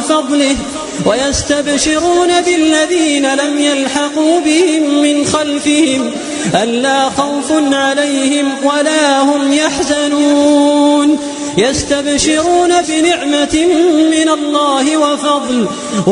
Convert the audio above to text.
وفضله ويستبشرون بالذين لم يلحقوا بهم من خلفهم ألا خوف عليهم ولا هم يحزنون يستبشرون بنعمة من الله وفضل